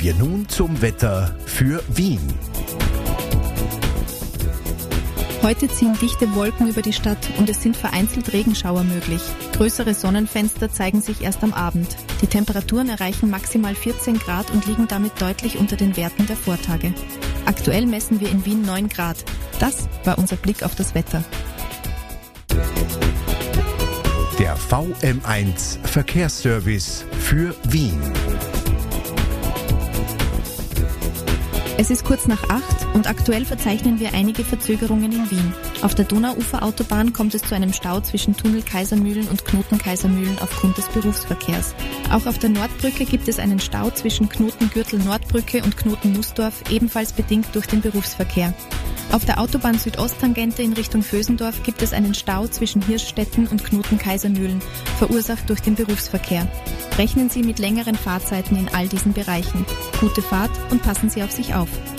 wir nun zum Wetter für Wien. Heute ziehen dichte Wolken über die Stadt und es sind vereinzelt Regenschauer möglich. Größere Sonnenfenster zeigen sich erst am Abend. Die Temperaturen erreichen maximal 14 Grad und liegen damit deutlich unter den Werten der Vortage. Aktuell messen wir in Wien 9 Grad. Das war unser Blick auf das Wetter. Der VM1 Verkehrsservice für Wien. Es ist kurz nach 8 und aktuell verzeichnen wir einige Verzögerungen in Wien. Auf der Donauuferautobahn kommt es zu einem Stau zwischen Tunnel Kaisermühlen und Knoten Kaisermühlen aufgrund des Berufsverkehrs. Auch auf der Nordbrücke gibt es einen Stau zwischen Knoten Gürtel Nordbrücke und Knoten Nussdorf, ebenfalls bedingt durch den Berufsverkehr. Auf der Autobahn Südosttangente in Richtung Vösendorf gibt es einen Stau zwischen Hirschstetten und Knoten Kaisermühlen, verursacht durch den Berufsverkehr. Rechnen Sie mit längeren Fahrzeiten in all diesen Bereichen. Gute Fahrt und passen Sie auf sich auf.